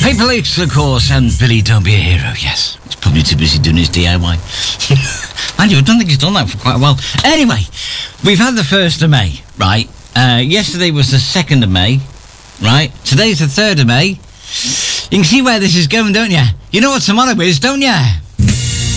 Paper Lakes, of course, and Billy Don't Be a Hero, yes. He's probably too busy doing his DIY. Mind you, I don't think he's done that for quite a while. Anyway, we've had the 1st of May, right? Yesterday was the 2nd of May, right? Today's the 3rd of May. You can see where this is going, don't you? You know what tomorrow is, don't you?